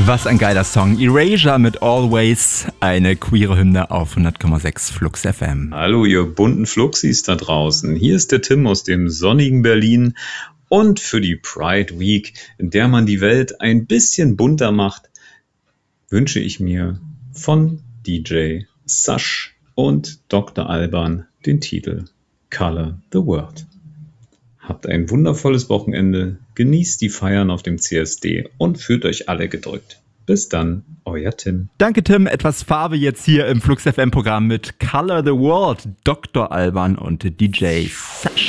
Was ein geiler Song. Erasure mit Always, eine queere Hymne auf 100,6 Flux FM. Hallo ihr bunten Fluxis da draußen. Hier ist der Tim aus dem sonnigen Berlin. Und für die Pride Week, in der man die Welt ein bisschen bunter macht, wünsche ich mir von DJ Sash und Dr. Alban den Titel Color the World. Habt ein wundervolles Wochenende, genießt die Feiern auf dem CSD und fühlt euch alle gedrückt. Bis dann, euer Tim. Danke Tim, etwas Farbe jetzt hier im Flux FM Programm mit Color the World, Dr. Alban und DJ Sash.